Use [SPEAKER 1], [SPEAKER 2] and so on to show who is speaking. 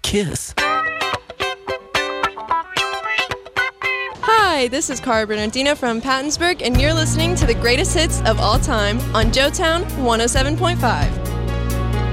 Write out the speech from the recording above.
[SPEAKER 1] kiss.
[SPEAKER 2] Hi, this is Cara Bernardino from Pattonsburg, and you're listening to the greatest hits of all time on Joetown 107.5.